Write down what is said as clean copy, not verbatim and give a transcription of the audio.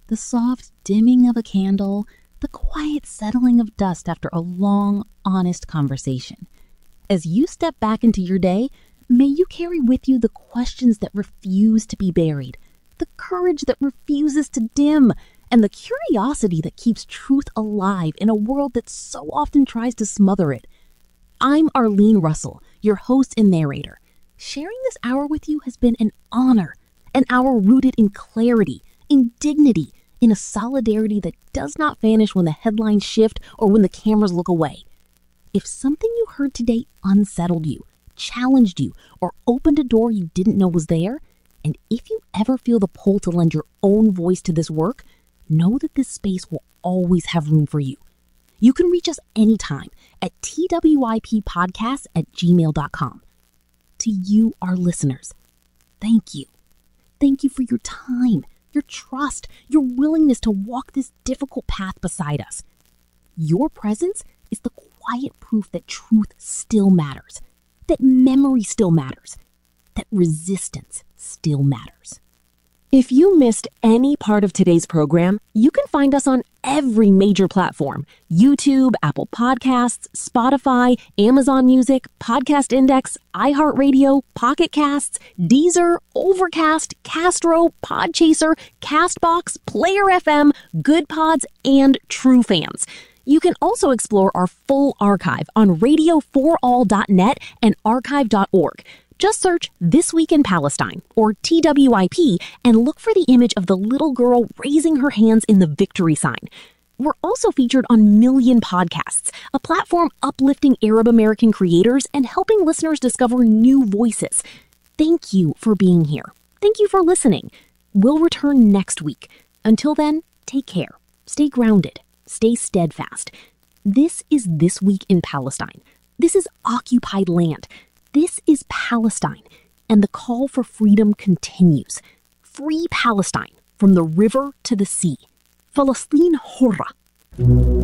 The soft dimming of a candle, the quiet settling of dust after a long, honest conversation. As you step back into your day, may you carry with you the questions that refuse to be buried, the courage that refuses to dim, and the curiosity that keeps truth alive in a world that so often tries to smother it. I'm Arlene Russell, your host and narrator. Sharing this hour with you has been an honor, an hour rooted in clarity, in dignity, in a solidarity that does not vanish when the headlines shift or when the cameras look away. If something you heard today unsettled you, challenged you, or opened a door you didn't know was there, and if you ever feel the pull to lend your own voice to this work, know that this space will always have room for you. You can reach us anytime at twipodcast@gmail.com. To you, our listeners, thank you. Thank you for your time, your trust, your willingness to walk this difficult path beside us. Your presence is the quiet proof that truth still matters, that memory still matters, that resistance still matters. If you missed any part of today's program, you can find us on every major platform: YouTube, Apple Podcasts, Spotify, Amazon Music, Podcast Index, iHeartRadio, Pocket Casts, Deezer, Overcast, Castro, Podchaser, Castbox, Player FM, Good Pods, and True Fans. You can also explore our full archive on radioforall.net and archive.org. Just search This Week in Palestine, or TWIP, and look for the image of the little girl raising her hands in the victory sign. We're also featured on Million Podcasts, a platform uplifting Arab American creators and helping listeners discover new voices. Thank you for being here. Thank you for listening. We'll return next week. Until then, take care. Stay grounded. Stay steadfast. This is This Week in Palestine. This is occupied land. This is Palestine, and the call for freedom continues. Free Palestine, from the river to the sea. Falastin Hurra.